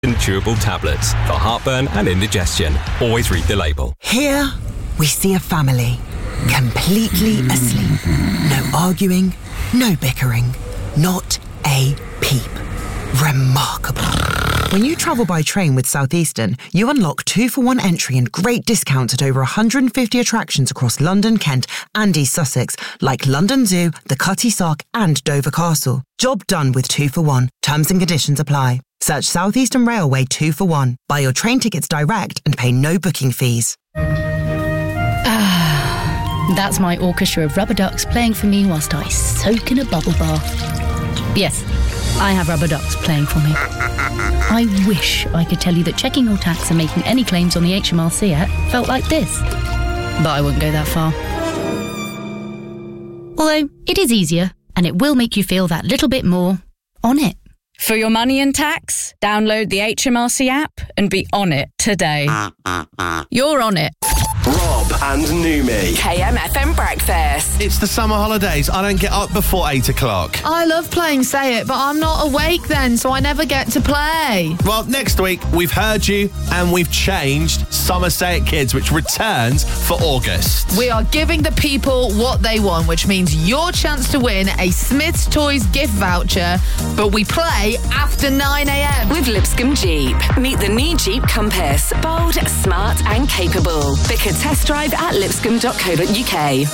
chewable tablets for heartburn and indigestion. Always read the label. Here we see a family completely asleep. No arguing, no bickering, not a peep. Remarkable. When you travel by train with Southeastern, you unlock 2-for-1 entry and great discounts at over 150 attractions across London, Kent and East Sussex, like London Zoo, the Cutty Sark and Dover Castle. Job done with 2-for-1. Terms and conditions apply. Search Southeastern Railway 2-for-1. Buy your train tickets direct and pay no booking fees. That's my orchestra of rubber ducks playing for me whilst I soak in a bubble bath. Yes, I have rubber ducks playing for me. I wish I could tell you that checking your tax and making any claims on the HMRC app felt like this. But I wouldn't go that far. Although, it is easier, and it will make you feel that little bit more on it. For your money and tax, download the HMRC app and be on it today. You're on it. Rob and Numi. KMFM Breakfast. It's the summer holidays. I don't get up before 8 o'clock. I love playing Say It, but I'm not awake then, so I never get to play. Well, next week, we've heard you and we've changed Summer Say It Kids, which returns for August. We are giving the people what they want, which means your chance to win a Smith's Toys gift voucher, but we play after 9 a.m. With Lipscomb Jeep. Meet the new Jeep Compass. Bold, smart and capable. Book a test drive at lipscomb.co.uk.